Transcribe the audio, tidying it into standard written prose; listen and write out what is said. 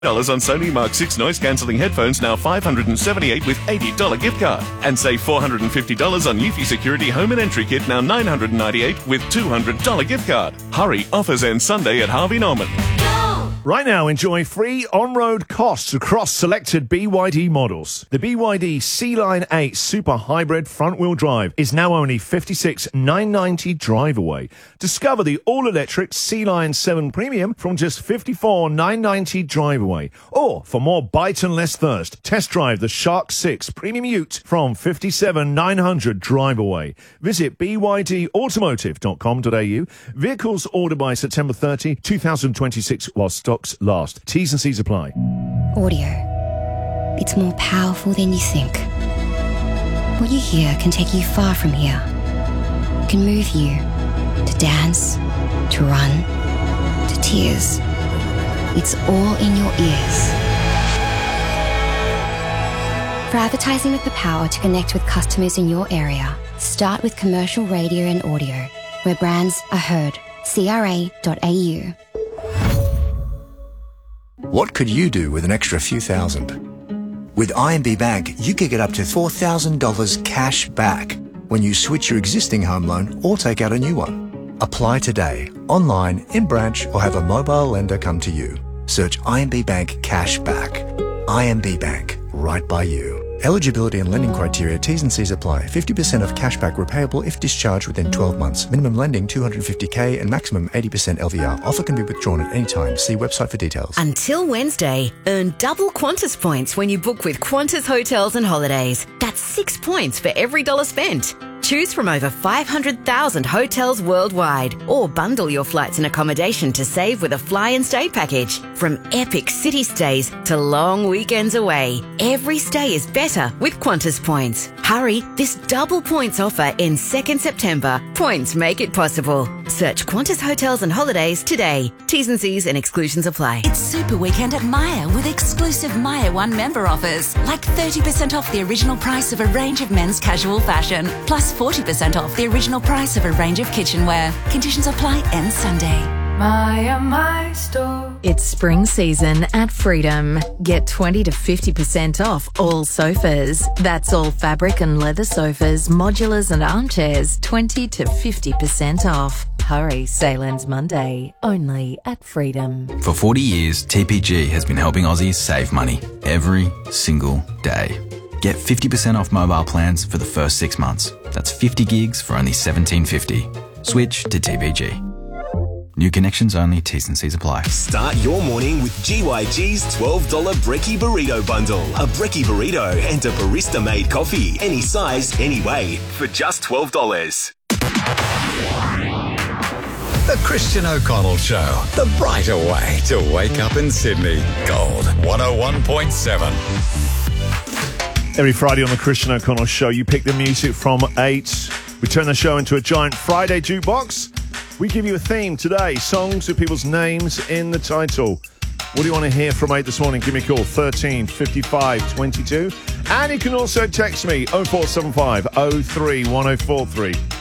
on Sony Mark 6 noise-cancelling headphones, now $578 with $80 gift card. And save $450 on Eufy Security Home and Entry Kit, now $998 with $200 gift card. Hurry, offers end Sunday at Harvey Norman. Right now, enjoy free on-road costs across selected BYD models. The BYD C-Line 8 Super Hybrid front-wheel drive is now only $56,990 drive away. Discover the all-electric C-Line 7 Premium from just $54,990 drive away. Or, for more bite and less thirst, test drive the Shark 6 Premium Ute from $57,900 drive away. Visit bydautomotive.com.au. Vehicles ordered by September 30, 2026 while stocks last. T's and C's apply. Audio. It's more powerful than you think. What you hear can take you far from here. It can move you to dance, to run, to tears. It's all in your ears. For advertising with the power to connect with customers in your area, start with commercial radio and audio, where brands are heard. CRA.au. What could you do with an extra few thousand? With IMB Bank, you could get up to $4,000 cash back when you switch your existing home loan or take out a new one. Apply today, online, in branch, or have a mobile lender come to you. Search IMB Bank Cash Back. IMB Bank, right by you. Eligibility and lending criteria, T's and C's apply. 50% of cashback repayable if discharged within 12 months. Minimum lending $250K and maximum 80% LVR. Offer can be withdrawn at any time. See website for details. Until Wednesday, earn double Qantas points when you book with Qantas Hotels and Holidays. That's 6 points for every $1 spent. Choose from over 500,000 hotels worldwide, or bundle your flights and accommodation to save with a fly and stay package. From epic city stays to long weekends away, every stay is better with Qantas points. Hurry, this double points offer ends 2nd September. Points make it possible. Search Qantas Hotels and Holidays today. T's and C's and exclusions apply. It's Super Weekend at Myer with exclusive Myer One member offers, like 30% off the original price of a range of men's casual fashion, plus 40% off the original price of a range of kitchenware. Conditions apply end Sunday. My store. It's spring season at Freedom. Get 20 to 50% off all sofas. That's all fabric and leather sofas, modulars and armchairs, 20 to 50% off. Hurry, sale ends Monday, only at Freedom. For 40 years, TPG has been helping Aussies save money every single day. Get 50% off mobile plans for the first 6 months. That's 50 gigs for only $17.50. Switch to TPG. New connections only, T's and C's apply. Start your morning with GYG's $12 Brekkie Burrito Bundle. A Brekkie Burrito and a barista-made coffee. Any size, any way, for just $12. The Christian O'Connell Show. The brighter way to wake up in Sydney. Gold 101.7. Every Friday on the Christian O'Connell Show, you pick the music from 8. We turn the show into a giant Friday jukebox. We give you a theme today, songs with people's names in the title. What do you want to hear from 8 this morning? Give me a call, 13 55 22. And you can also text me, 0475 03 1043.